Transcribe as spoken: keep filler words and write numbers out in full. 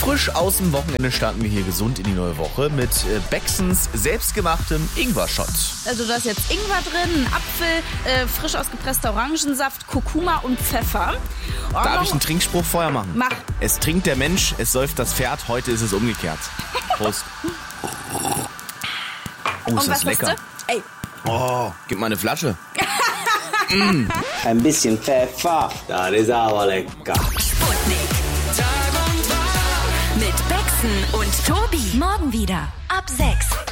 Frisch aus dem Wochenende starten wir hier gesund in die neue Woche mit äh, Bexens selbstgemachtem Ingwer-Shot. Also da ist jetzt Ingwer drin, ein Apfel, äh, frisch ausgepresster Orangensaft, Kurkuma und Pfeffer. Und Darf ich einen Trinkspruch vorher machen? Mach. Es trinkt der Mensch, es säuft das Pferd, heute ist es umgekehrt. Prost. Oh, ist und das was lecker. hast du? Ey. Oh, gib mal eine Flasche. mm. Ein bisschen Pfeffer, das ist aber lecker. Sputnik. Tag und Tag mit Bexen und Tobi. Morgen wieder ab sechs.